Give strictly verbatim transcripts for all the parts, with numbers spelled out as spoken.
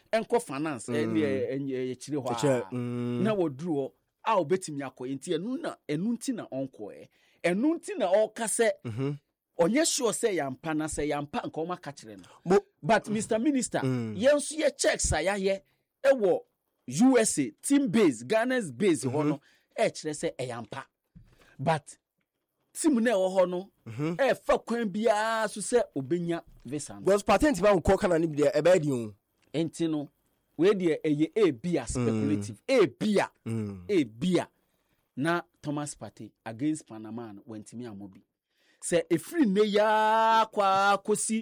enko finance e e chire ho na woduru a obetimi akọ enti enu na enu nti na onko e enu nti na o ka se onye sure say yampa na say yampa nka o maka kire no but Mister Minister yenso ye checks ayaye e wo U S A team base Ghana's base ho no e kire say e yampa but team na e ho no e fa kwan bia so say obenya visa because patent ba nko kana ni bia e ba di o enti no we dey eye e bia speculative e bia e bia na Thomas Partey against Panama wentimi amobi se efri ne ya kwa kosi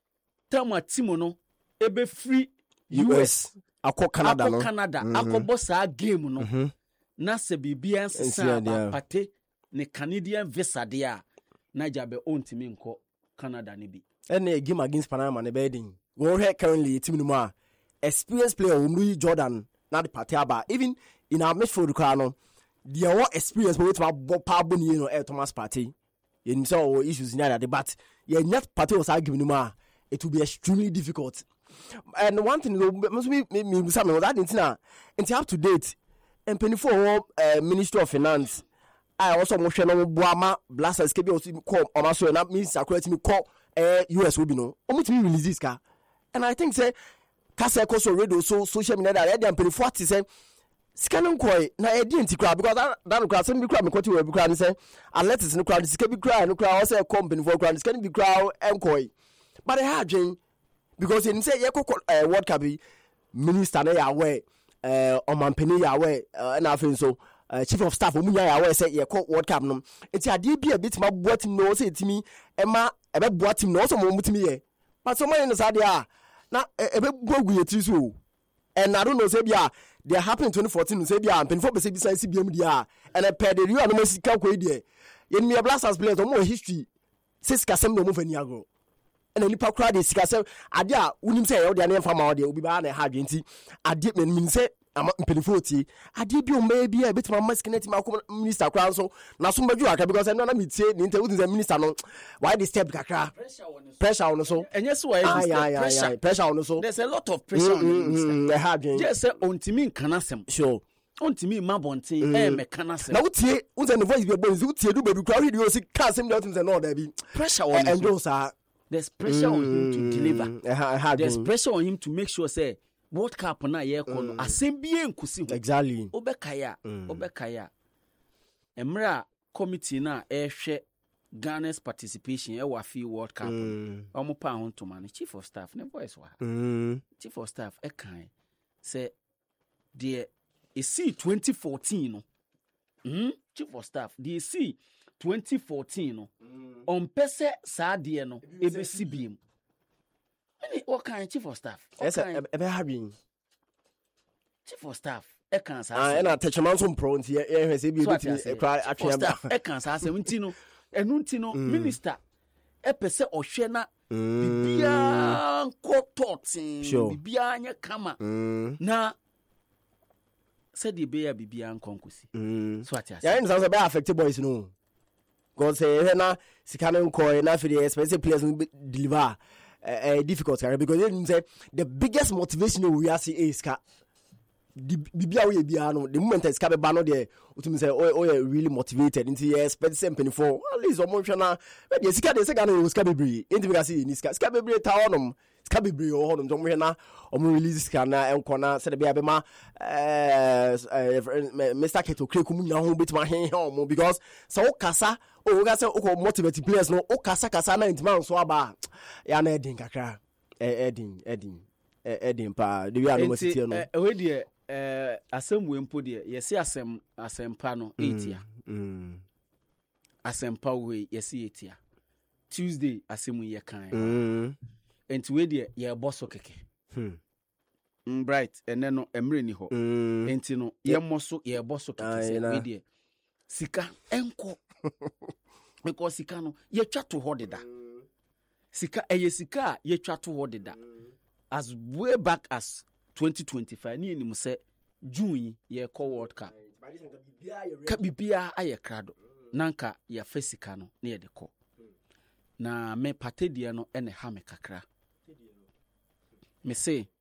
tama timo no ebe free U S akọ Canada no akọ Canada akọbọ sa game no mm -hmm. na se bibia nsa ba Partey ne Canadian visa de a na jabe ontimi nko Canada ne bi ene game against Panama ne bedin wo he currently team no ma experienced player Omri Jordan na the Partey aba even in our midfield car no the one experience but with pa boni no e Thomas Partey you know issues in that but yeah not Partey was arguing no it will be extremely difficult and one thing must be me some that intina into up to date and penny for uh, Ministry of Finance I also mo hwe no boama blasters ke bi also call on aso na means accurate me call uh, U S will be no omutimi release this car and I think say kasa koso radio so social media that they penny forty say scanning koi na e di anti-crowd because that that crowd some be crowd me kwoti we be crowd say alerts no crowd sika be crowd no crowd say company for crowd scanning be crowd enkoi but they had dream because in say ye kokko uh, world cup minister na ya we uh, omampani ya we na afin so uh, chief of staff omunya ya we say ye kokko world cup no enti ade bia bitima boa team no say timi e ma e be boa team no so mo mutimi ye but so man no say dia na e be bogu ye tri so and I don't know say bia they happened in twenty fourteen say bia pen for be say bi B M dia and a pair the you no sika ko die ye me blasters players mo history six kasem no mo fani agro and any pa crowd sika say ade a unim say e de na fa ma ode obi ba na ha dwenti ade me nim say ama mpenifoti ade bi o ma bi a betima maskinati ma ko minister crown so na so mbaju aka because no na metie ni interview the minister no why the step kakra pressure on so enye so why pressure pressure on so there's a lot of pressure on the minister e ha dwen just say ontimi nkanasem sure ontimi ma bonten e me kanasem na utie unse no voice bi bonzi utie du baby crowd radio si ka sem dey say no there be pressure on and those are there's pressure on him to deliver there's pressure on him to make sure say World Cup na ye ko no asembie nkusi ho exactly obekaya obekaya emra committee na ehwe Ghana's participation e wa fi World Cup omo pa ho to man chief of staff ne boys wa chief of staff e kan say the e see twenty fourteen no mm chief of staff the see twenty fourteen no on pese sa de no e be sibiem. What kind of chief of staff? Yes, a be having chief of staff. E kan sa. Ah, na techaman so pro nti e hwe se bi bitimi e cry atwe staff. E kan sa se nti no. Enu nti no minister e pese ohwe na bibia nko totin. Bibia anya kama. Na said the bear bibia nko nkosi. So ati ase. Ya nsa so be affect boys no. God say na sika no nko na fi the expensive players deliver. Uh, difficult because they say the biggest motivation we are see is ka the bibia we bia no the moment is ka be ba no there utumi say oh oh really motivated into you expect something for at least omo hwe na we sika de sika no sika bebre enti we see ni sika sika bebre ta honom sika bebre o honom omo hwe na omo release sika na enko na say de bia be ma eh Mister Keto Kreku mu nya ho betima hen hen omo because so kasa o ga say o motivate players no o kasa kasa na intima so aba ya na edin kakra edin edin edin pa de wi anu masiti no e we de eh asem we mpo de yesi asem asempa no eightia mm asempa we yesi eightia Tuesday asem ye kan mm enti we de ye boso keke hmm mm bright ene no emre ni ho enti no ye moso ye boso keke se we de sika enko because sika no ye twa to ho deda sika eye sika ye twa to ho deda as way back as twenty twenty-five ni enimu se June ye call World Cup ka bibia aye krado nanka ya fesika no na ye de ko na me Partey die no ene ha me kakra me say